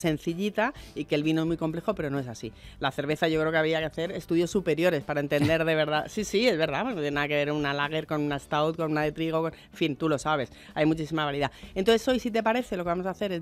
sencillita y que el vino es muy complejo, pero no es así. La cerveza yo creo que había que hacer estudios superiores para entender de verdad. Sí, sí, es verdad, no tiene nada que ver una lager con una stout, con una de trigo, en fin, tú lo sabes, hay muchísima variedad. Entonces hoy, si te parece, lo que vamos a hacer es